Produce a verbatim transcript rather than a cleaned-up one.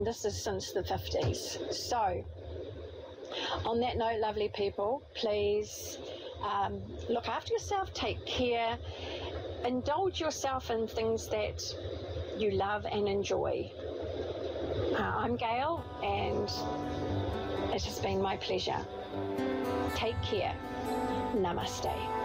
This is since the fifties. So, on that note, lovely people, please um, look after yourself, take care, indulge yourself in things that you love and enjoy. Uh, I'm Gail, and it has been my pleasure. Take care. Namaste.